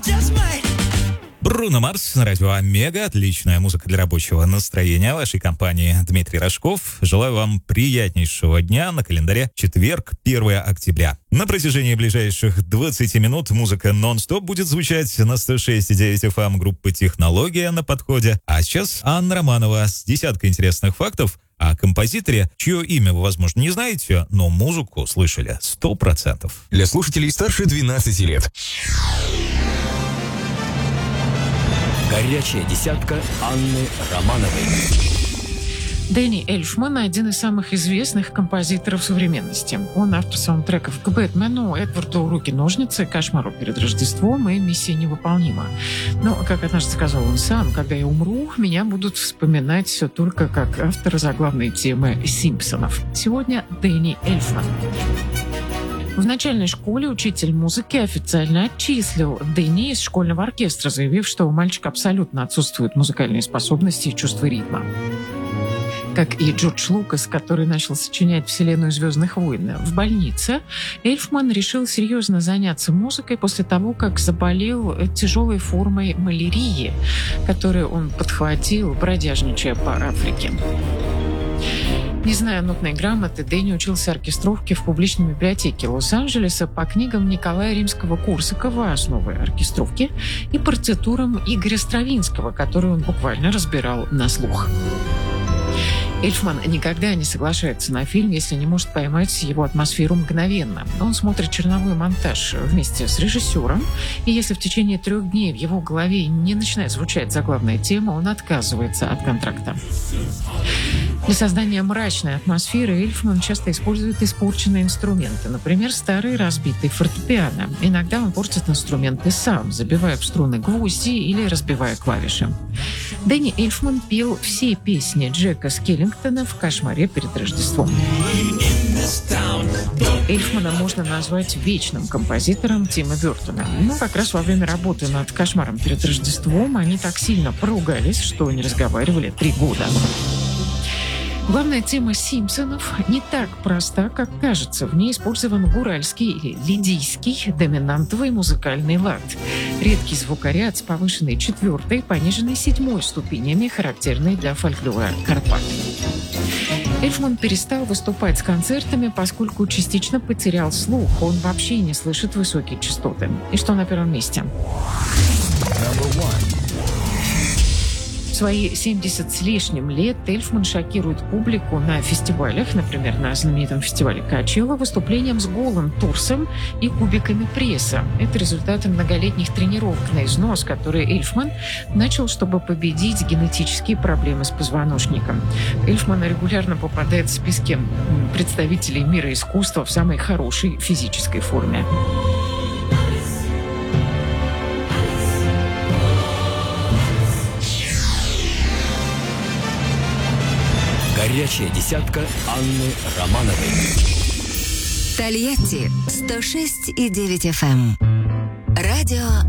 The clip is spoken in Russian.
Бруно Марс на радио Омега. Отличная музыка для рабочего настроения вашей компании. Дмитрий Рожков. Желаю вам приятнейшего дня. На календаре четверг, 1 октября. На протяжении ближайших 20 минут музыка нон-стоп будет звучать на 106,9 FM группы «Технология» на подходе. А сейчас Анна Романова с десяткой интересных фактов о композиторе, чье имя вы, возможно, не знаете, но музыку слышали 100%. Для слушателей старше 12 лет. Горячая десятка Анны Романовой. Дэнни Эльфман – один из самых известных композиторов современности. Он автор саундтреков к «Бэтмену», «Эдварду руки-ножницы», «Кошмару перед Рождеством» и «Миссия невыполнима». Но, как однажды сказал он сам, когда я умру, меня будут вспоминать все только как автора заглавной темы «Симпсонов». Сегодня Дэнни Эльфман. В начальной школе учитель музыки официально отчислил Дэнни из школьного оркестра, заявив, что у мальчика абсолютно отсутствуют музыкальные способности и чувство ритма. Как и Джордж Лукас, который начал сочинять вселенную «Звездных войн». В больнице Эльфман решил серьезно заняться музыкой после того, как заболел тяжелой формой малярии, которую он подхватил, бродяжничая по Африке. Не зная нотной грамоты, Дэнни учился оркестровке в публичной библиотеке Лос-Анджелеса по книгам Николая Римского-Корсакова «Основы оркестровки» и партитурам Игоря Стравинского, которые он буквально разбирал на слух. Эльфман никогда не соглашается на фильм, если не может поймать его атмосферу мгновенно. Он смотрит черновой монтаж вместе с режиссером, и если в течение 3 дней в его голове не начинает звучать заглавная тема, он отказывается от контракта. Для создания мрачной атмосферы Эльфман часто использует испорченные инструменты, например, старый разбитый фортепиано. Иногда он портит инструменты сам, забивая в струны гвозди или разбивая клавиши. Дэнни Эльфман пел все песни Джека Скеллингтона в «Кошмаре перед Рождеством». Эльфмана можно назвать вечным композитором Тима Бёртона. Но как раз во время работы над «Кошмаром перед Рождеством» они так сильно поругались, что не разговаривали 3 года. Главная тема «Симпсонов» не так проста, как кажется. В ней использован гуральский или лидийский доминантовый музыкальный лад. Редкий звукоряд с повышенной 4-й, пониженной 7-й ступенями, характерный для фольклора Карпат. Эльфман перестал выступать с концертами, поскольку частично потерял слух. Он вообще не слышит высокие частоты. И что на первом месте? В свои 70 с лишним лет Эльфман шокирует публику на фестивалях, например, на знаменитом фестивале Качело, выступлением с голым торсом и кубиками пресса. Это результаты многолетних тренировок на износ, которые Эльфман начал, чтобы победить генетические проблемы с позвоночником. Эльфман регулярно попадает в списки представителей мира искусства в самой хорошей физической форме. Горячая десятка Анны Романовой. Тольятти 106,9 FM. Радио